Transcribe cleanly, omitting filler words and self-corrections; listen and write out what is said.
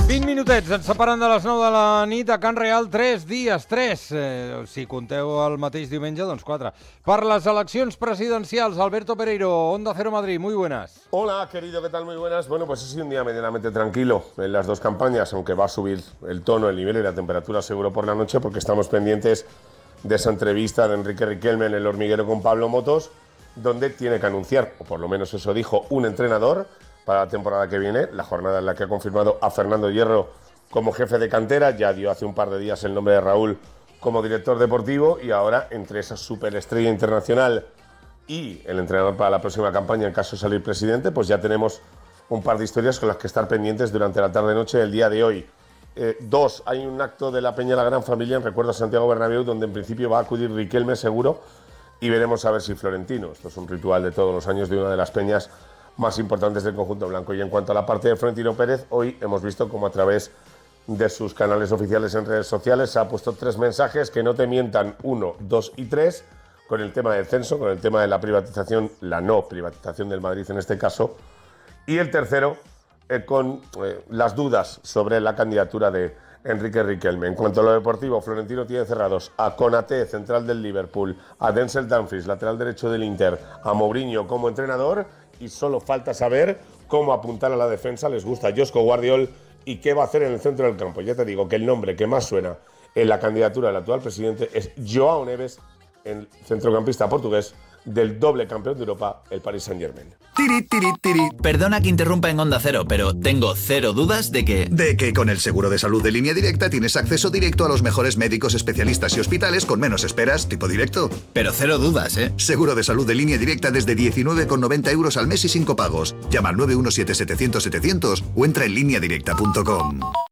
20 minutets ens separen de les 9 de la nit a Can Real, 3 dies, 3. Si conteu el mateix diumenge, doncs 4. Per les eleccions presidencials, Alberto Pereiro, Onda Cero Madrid, muy buenas. Hola, querido, ¿qué tal? Muy buenas. Bueno, pues ha sido un día medianamente tranquilo en las dos campañas, aunque va a subir el tono, el nivel y la temperatura seguro por la noche, porque estamos pendientes de esa entrevista de Enrique Riquelme en El Hormiguero con Pablo Motos, donde tiene que anunciar, o por lo menos eso dijo, un entrenador para la temporada que viene, la jornada en la que ha confirmado a Fernando Hierro como jefe de cantera, ya dio hace un par de días el nombre de Raúl como director deportivo, y ahora entre esa superestrella internacional y el entrenador para la próxima campaña en caso de salir presidente, pues ya tenemos un par de historias con las que estar pendientes durante la tarde-noche del día de hoy. Dos, hay un acto de la Peña La Gran Familia en recuerdo a Santiago Bernabéu, donde en principio va a acudir Riquelme seguro, y veremos a ver si Florentino. Esto es un ritual de todos los años de una de las peñas más importantes del conjunto blanco. Y en cuanto a la parte de Florentino Pérez, hoy hemos visto cómo a través de sus canales oficiales en redes sociales se ha puesto 3 mensajes que no te mientan, 1, 2 y 3, con el tema del censo, con el tema de la privatización, la no privatización del Madrid en este caso, y el tercero con las dudas sobre la candidatura de Enrique Riquelme. En cuanto a lo deportivo, Florentino tiene cerrados a Konaté, central del Liverpool, a Denzel Dumfries, lateral derecho del Inter, a Mourinho como entrenador, y solo falta saber cómo apuntar a la defensa. Les gusta Josko Guardiol y qué va a hacer en el centro del campo. Ya te digo que el nombre que más suena en la candidatura del actual presidente es João Neves, el centrocampista portugués del doble campeón de Europa, el Paris Saint-Germain. Perdona que interrumpa en Onda Cero, pero tengo cero dudas de que con el seguro de salud de Línea Directa tienes acceso directo a los mejores médicos, especialistas y hospitales con menos esperas, tipo directo. Pero cero dudas, ¿eh? Seguro de salud de Línea Directa desde 19,90 € al mes y sin copagos. Llama al 917-700-700 o entra en lineadirecta.com.